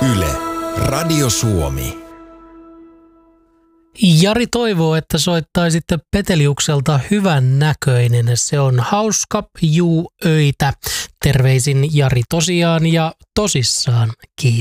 Yle, Radio Suomi. Jari toivoo, että soittaisitte Peteliukselta Hyvän näköinen. Se on hauska öitä. Terveisin Jari tosiaan ja tosissaan. Kiitos.